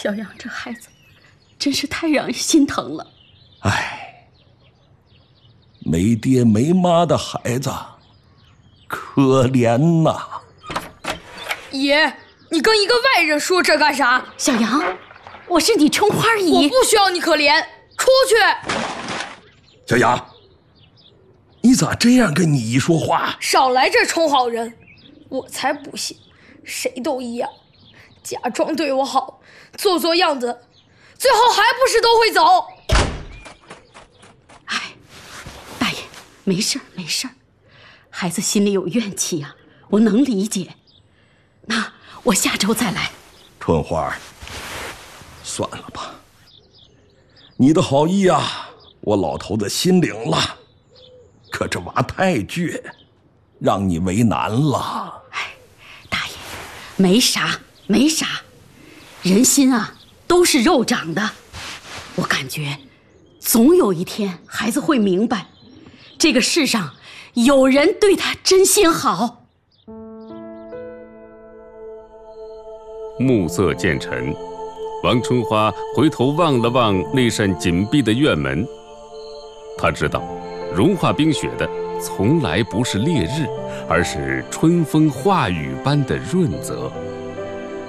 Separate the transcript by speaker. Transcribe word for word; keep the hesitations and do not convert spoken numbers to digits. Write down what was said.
Speaker 1: 小杨这孩子真是太让人心疼了。
Speaker 2: 哎，没爹没妈的孩子，可怜呐！
Speaker 3: 爷，你跟一个外人说这干啥？
Speaker 1: 小杨，我是你春花姨，
Speaker 3: 我不需要你可怜，出去！
Speaker 2: 小杨，你咋这样跟你姨说话？
Speaker 3: 少来这充好人，我才不信，谁都一样，假装对我好，做做样子，最后还不是都会走。
Speaker 1: 哎，大爷，没事儿没事儿，孩子心里有怨气呀、啊，我能理解。那我下周再来。
Speaker 2: 春花，算了吧，你的好意啊，我老头子心领了，可这娃太倔，让你为难了。
Speaker 1: 哎，大爷，没啥没啥，人心啊都是肉长的，我感觉总有一天孩子会明白，这个世上有人对他真心好。
Speaker 4: 暮色渐沉，王春花回头望了望那扇紧闭的院门，她知道融化冰雪的从来不是烈日，而是春风化雨般的润泽。